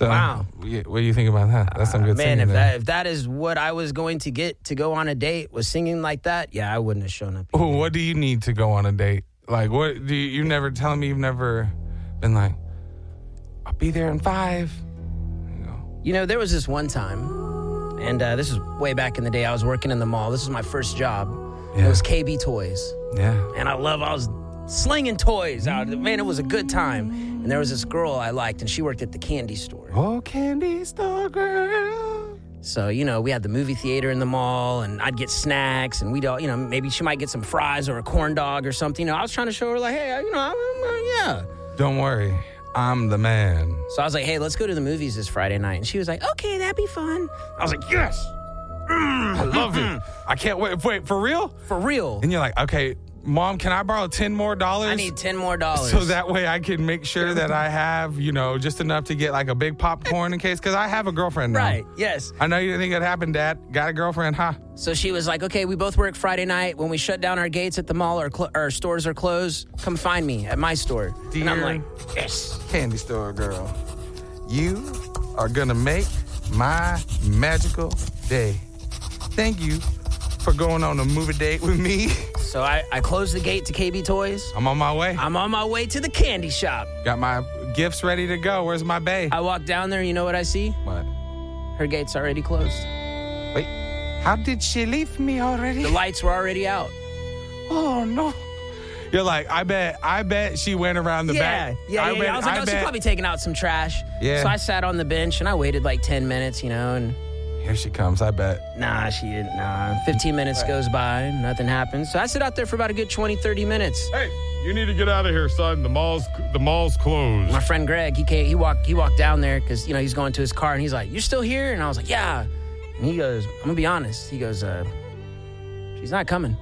So, wow. What do you think about that? That's some good man, singing. if that is what I was going to get to go on a date, was singing like that, yeah, I wouldn't have shown up. Oh, what do you need to go on a date? Like, what do you never telling me you've never been like, I'll be there in 5. You know, there was this one time, and this is way back in the day. I was working in the mall. This was my first job. Yeah. It was KB Toys. Yeah. And I was slinging toys out. Man, it was a good time. And there was this girl I liked, and she worked at the candy store. Oh, candy store girl. So, you know, we had the movie theater in the mall, and I'd get snacks, and we'd all, you know, maybe she might get some fries or a corn dog or something. You know, I was trying to show her, like, hey, you know, yeah. Don't worry. I'm the man. So I was like, hey, let's go to the movies this Friday night. And she was like, okay, that'd be fun. I was like, yes. I love it. I can't wait. Wait, for real? For real. And you're like, okay, Mom, can I borrow $10 more? I need $10 more. So that way I can make sure that I have, you know, just enough to get like a big popcorn in case, because I have a girlfriend now. Right, yes. I know you didn't think it happened, Dad. Got a girlfriend, huh? So she was like, okay, we both work Friday night. When we shut down our gates at the mall or our stores are closed, come find me at my store. Dear and I'm like, yes. Candy store girl, you are going to make my magical day. Thank you for going on a movie date with me. So I closed the gate to KB Toys. I'm on my way. I'm on my way to the candy shop. Got my gifts ready to go. Where's my bae? I walk down there, you know what I see? What? Her gate's already closed. Wait, how did she leave me already? The lights were already out. Oh, no. You're like, I bet she went around the back. Yeah. I was like, she's probably taking out some trash. Yeah. So I sat on the bench and I waited like 10 minutes, you know, and here she comes, I bet. nah, she didn't. Nah, 15 minutes goes by, nothing happens. So I sit out there for about a good 20, 30 minutes. Hey, you need to get out of here, son. The mall's closed. My friend Greg, he walked down there because, you know, he's going to his car and he's like, "You're still here?" And I was like, "Yeah." And he goes, "I'm gonna be honest." He goes, "She's not coming."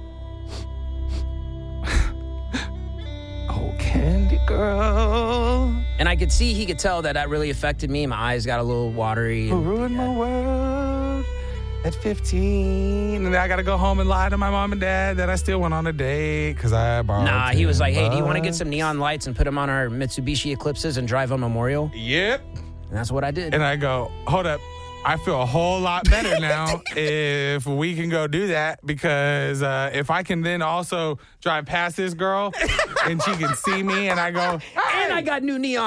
Oh, candy girl. And I could see, he could tell that really affected me. My eyes got a little watery. Who ruined my world at 15. And I got to go home and lie to my mom and dad that I still went on a date because I borrowed Nah, he was like, "Hey, do you want to get $10?" some neon lights and put them on our Mitsubishi Eclipses and drive on Memorial?" Yep. And that's what I did. And I go, hold up. I feel a whole lot better now if we can go do that, because if I can then also drive past this girl and she can see me and I go, And I got new neon